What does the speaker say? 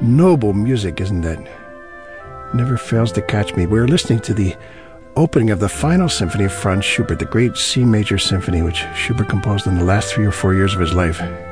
noble music, isn't it? Never fails to catch me. We're listening to the opening of the final symphony of Franz Schubert, the great C major symphony, which Schubert composed in the last 3 or 4 years of his life.